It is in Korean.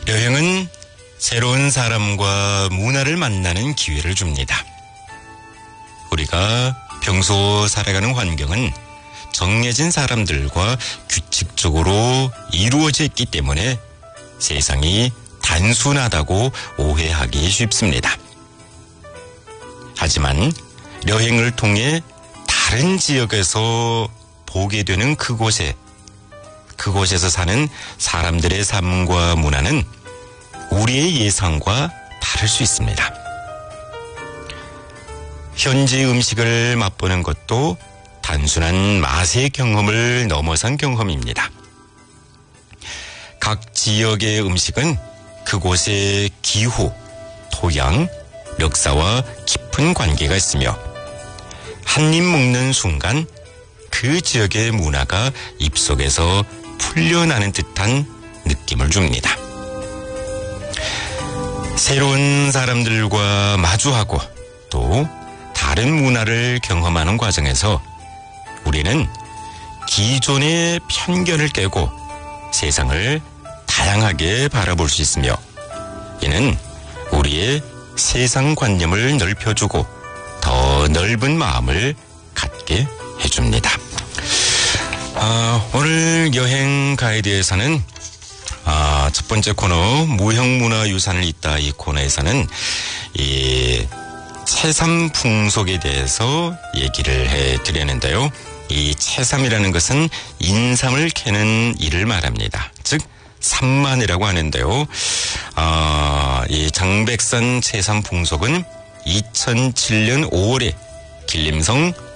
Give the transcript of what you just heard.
여행은 새로운 사람과 문화를 만나는 기회를 줍니다. 우리가 평소 살아가는 환경은 정해진 사람들과 규칙적으로 이루어져 있기 때문에 세상이 단순하다고 오해하기 쉽습니다. 하지만 여행을 통해 다른 지역에서 보게 되는 그곳에서 사는 사람들의 삶과 문화는 우리의 예상과 다를 수 있습니다. 현지 음식을 맛보는 것도 단순한 맛의 경험을 넘어선 경험입니다. 각 지역의 음식은 그곳의 기후, 토양, 역사와 깊은 관계가 있으며 한 입 먹는 순간 그 지역의 문화가 입속에서 풀려나는 듯한 느낌을 줍니다. 새로운 사람들과 마주하고 또 다른 문화를 경험하는 과정에서 우리는 기존의 편견을 깨고 세상을 다양하게 바라볼 수 있으며 이는 우리의 세상관념을 넓혀주고 더 넓은 마음을 갖게 해줍니다. 오늘 여행 가이드에서는 첫 번째 코너 무형문화유산을 잇다 이 코너에서는 이 채삼 풍속에 대해서 얘기를 해드렸는데요. 이 채삼이라는 것은 인삼을 캐는 일을 말합니다. 즉 삼만이라고 하는데요. 이 장백산 채삼 풍속은 2007년 5월에 길림성